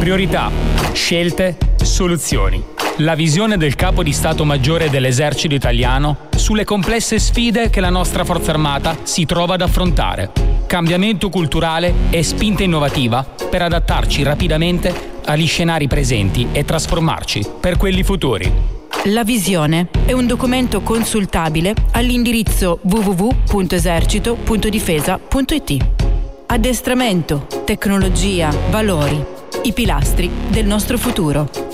Priorità, scelte, soluzioni. La visione del Capo di Stato Maggiore dell'Esercito Italiano sulle complesse sfide che la nostra Forza Armata si trova ad affrontare. Cambiamento culturale e spinta innovativa per adattarci rapidamente agli scenari presenti e trasformarci per quelli futuri. La visione è un documento consultabile all'indirizzo www.esercito.difesa.it. Addestramento, tecnologia, valori, i pilastri del nostro futuro.